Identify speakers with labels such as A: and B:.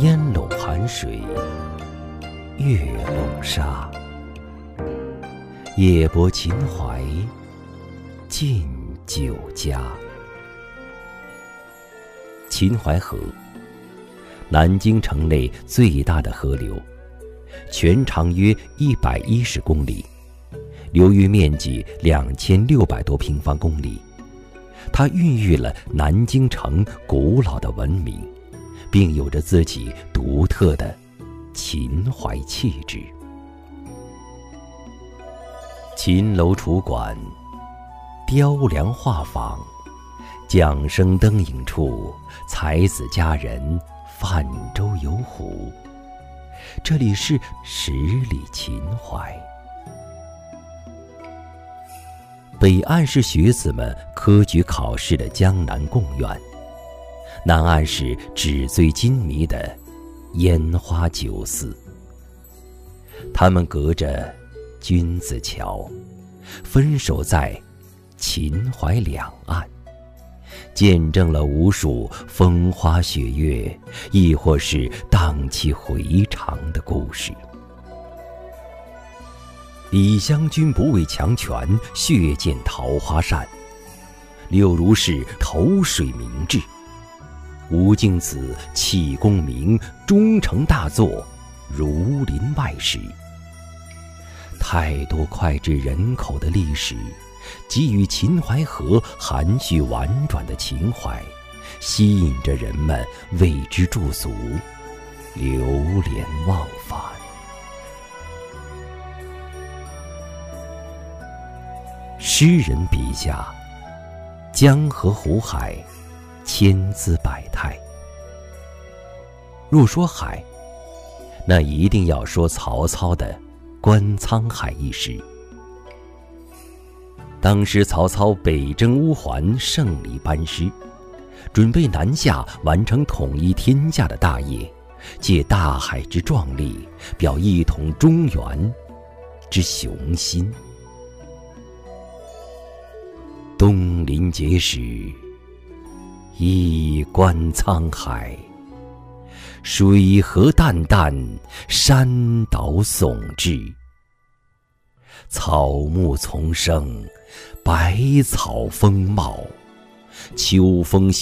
A: 烟笼寒水，月笼沙。夜泊秦淮，近酒家。秦淮河，南京城内最大的河流，全长约110公里，流域面积2600多平方公里。它孕育了南京城古老的文明，并有着自己独特的秦淮气质。秦楼楚馆，雕梁画舫，桨声灯影处，才子佳人泛舟游湖。这里是十里秦淮。北岸是学子们科举考试的江南贡院，南岸是纸醉金迷的烟花酒肆。他们隔着君子桥，分守在秦淮两岸，见证了无数风花雪月，亦或是荡气回肠的故事。李香君不畏强权，血溅桃花扇；柳如是投水明志，吴敬梓弃功名，终成大作《儒林外史》。太多脍炙人口的历史，给予秦淮河含蓄婉转的情怀，吸引着人们为之驻足，流连忘返。诗人笔下，江河湖海，千姿百态。若说海，那一定要说曹操的《观沧海》一诗。当时曹操北征乌桓，胜利班师，准备南下完成统一天下的大业，借大海之壮丽，表一统中原之雄心。东临碣石，一观沧海。水河淡淡，山岛耸峙。草木丛生，百草丰茂。秋风